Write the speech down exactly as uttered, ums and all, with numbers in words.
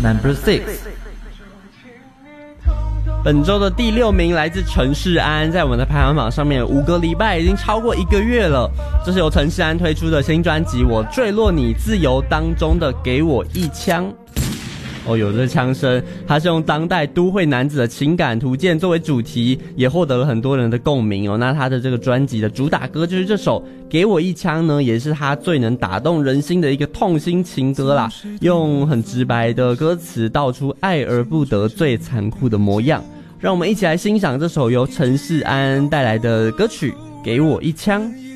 Number six。本周的第六名来自陈世安，在我们的排行榜上面五个礼拜已经超过一个月了。这是由陈世安推出的新专辑《我坠落你自由》当中的《给我一枪》。哦，有这枪声，他是用当代都会男子的情感图鉴作为主题，也获得了很多人的共鸣哦。那他的这个专辑的主打歌就是这首《给我一枪》呢，也是他最能打动人心的一个痛心情歌啦。用很直白的歌词道出爱而不得最残酷的模样。让我们一起来欣赏这首由陈世安带来的歌曲《给我一枪》。